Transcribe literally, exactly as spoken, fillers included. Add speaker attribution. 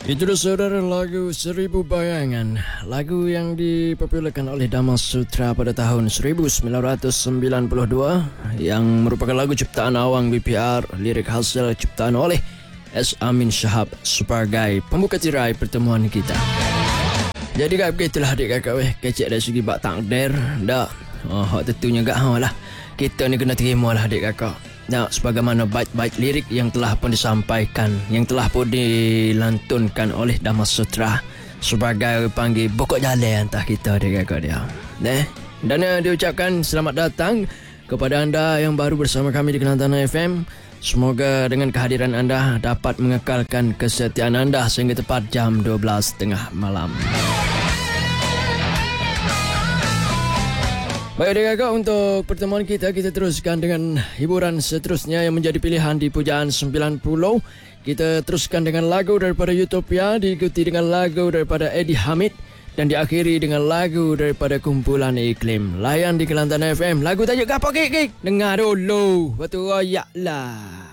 Speaker 1: Itu dah saudara lagu Seribu Bayangan, lagu yang dipopularkan oleh Dhamma Sutra pada tahun seribu sembilan ratus sembilan puluh dua, yang merupakan lagu ciptaan Awang B P R, lirik hasil ciptaan oleh S. Amin Shahab sebagai pembuka tirai pertemuan kita. Jadi kat begitulah adik kakak weh, kecik dari segi bak takdir dah. Oh, tentunya gak ha lah. Kita ni kena terima lah adik kakak. Nah, sebagaimana bait-bait lirik yang telah pun disampaikan, yang telah pun dilantunkan oleh Dhamma Sutra sebagai panggil pokok jalan antah kita adik kakak dia. Nah, dan uh, diucapkan selamat datang kepada anda yang baru bersama kami di Kelantan F M. Semoga dengan kehadiran anda dapat mengekalkan kesetiaan anda sehingga tepat jam dua belas tengah malam. Baik adik kakak, untuk pertemuan kita, kita teruskan dengan hiburan seterusnya yang menjadi pilihan di Pujaan sembilan puluh. Kita teruskan dengan lagu daripada Utopia, diikuti dengan lagu daripada Eddie Hamid, dan diakhiri dengan lagu daripada kumpulan Iklim. Layan di Kelantan F M. Lagu tajuk apa kek kek? Dengar dulu. Batu royak lah.